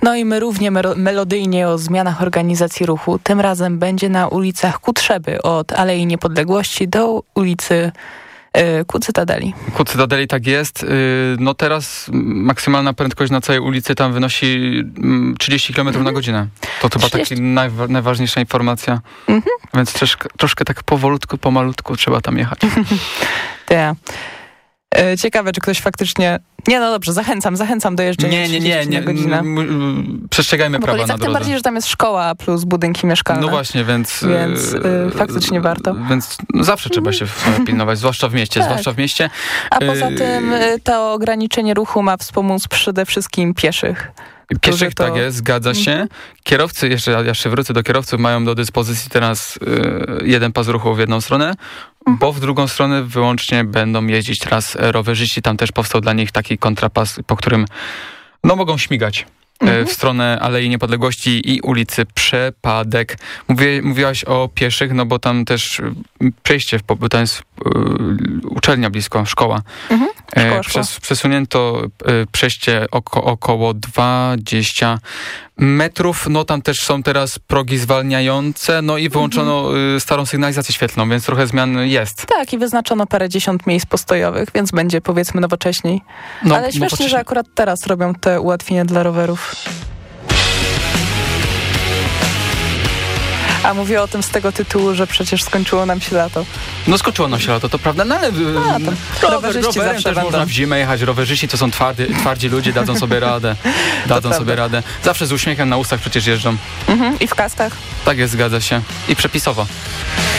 No i my równie melodyjnie o zmianach organizacji ruchu. Tym razem będzie na ulicach ku Trzeby, od Alei Niepodległości do ulicy ku Cytadeli. Ku Cytadeli tak jest. No teraz maksymalna prędkość na całej ulicy tam wynosi 30 km na godzinę. To chyba taka najważniejsza informacja. Więc troszkę tak powolutku, pomalutku trzeba tam jechać. Tak. Ciekawe, czy ktoś faktycznie... Nie, no dobrze, zachęcam do jeżdżenia. Nie. Przestrzegajmy prawa na drodze. Tym bardziej, że tam jest szkoła plus budynki mieszkalne. No właśnie, więc faktycznie warto. Więc zawsze trzeba się pilnować, zwłaszcza w mieście. Tak. A poza tym to ograniczenie ruchu ma wspomóc przede wszystkim pieszych. Pieszych, tak jest, zgadza się. Kierowcy, jeszcze wrócę do kierowców, mają do dyspozycji teraz jeden pas ruchu w jedną stronę, bo w drugą stronę wyłącznie będą jeździć teraz rowerzyści. Tam też powstał dla nich taki kontrapas, po którym mogą śmigać w stronę Alei Niepodległości i ulicy Przepadek. Mówiłaś o pieszych, no bo tam też przejście, bo tam jest uczelnia blisko, szkoła. Szkoła. Przesunięto przejście około 20 metrów. No tam też są teraz progi zwalniające, no i wyłączono starą sygnalizację świetlną, więc trochę zmian jest. Tak, i wyznaczono parędziesiąt miejsc postojowych, więc będzie, powiedzmy, nowocześniej. Ale śmiesznie, że akurat teraz robią te ułatwienia dla rowerów. A mówię o tym z tego tytułu, że przecież skończyło nam się lato. No skończyło nam się lato, to prawda, no ale rowerzyści zawsze też będą. można w zimę jechać, rowerzyści to są twardzi ludzie, dadzą sobie radę. Zawsze z uśmiechem na ustach przecież jeżdżą. I w kaskach. Tak jest, zgadza się. I przepisowo.